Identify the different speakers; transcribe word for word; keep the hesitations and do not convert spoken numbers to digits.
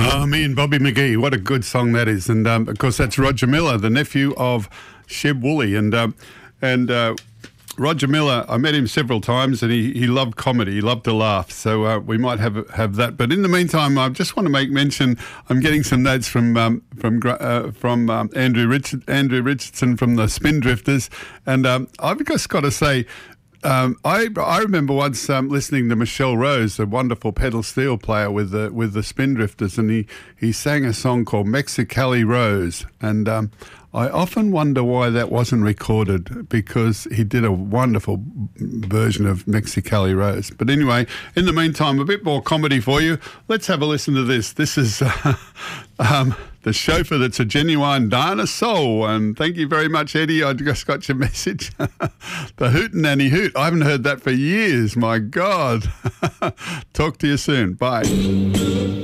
Speaker 1: Oh, me and Bobby McGee. What a good song that is. And, um, of course, that's Roger Miller, the nephew of Sheb Woolley. And, um, and uh, Roger Miller, I met him several times and he, he loved comedy. He loved to laugh. So uh, we might have have that. But in the meantime, I just want to make mention, I'm getting some notes from um, from uh, from um, Andrew, Richard, Andrew Richardson from the Spindrifters. And um, I've just got to say, Um, I I remember once um, listening to Michelle Rose, a wonderful pedal steel player with the with the Spindrifters, and he, he sang a song called Mexicali Rose, and um, I often wonder why that wasn't recorded, because he did a wonderful version of Mexicali Rose. But anyway, in the meantime, a bit more comedy for you. Let's have a listen to this. This is uh, um, the chauffeur that's a genuine dinosaur. And thank you very much, Eddie. I just got your message. The Hootenanny Hoot. I haven't heard that for years. My God. Talk to you soon. Bye.